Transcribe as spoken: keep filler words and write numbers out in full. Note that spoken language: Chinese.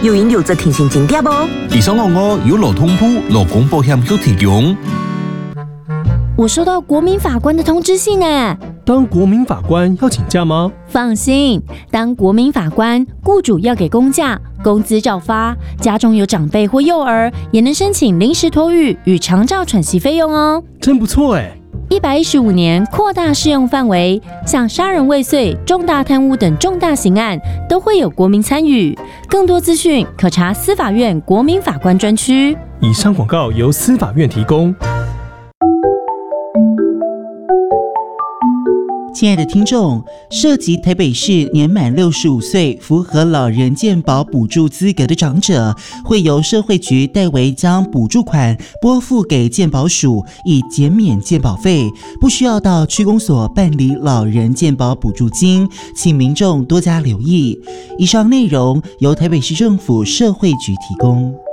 有人留着停薪津贴不？ 以上项目由劳通部劳工保险局提供。 我收到国民法官的通知信呢。 当国民法官要请假吗？ 放心，当国民法官，雇主要给公假，工资照发，家中有长辈或幼儿，也能申请临时托育与长照喘息费用哦。 真不错哎！ 一百一十五年扩大适用范围，像杀人未遂、重大贪污等重大刑案都会有国民参与。更多资讯可查司法院国民法官专区。 以上广告由司法院提供。 亲爱的听众，涉及台北市年满六十五岁、符合老人健保补助资格的长者，会由社会局代为将补助款拨付给健保署，以减免健保费，不需要到区公所办理老人健保补助金，请民众多加留意。以上内容由台北市政府社会局提供。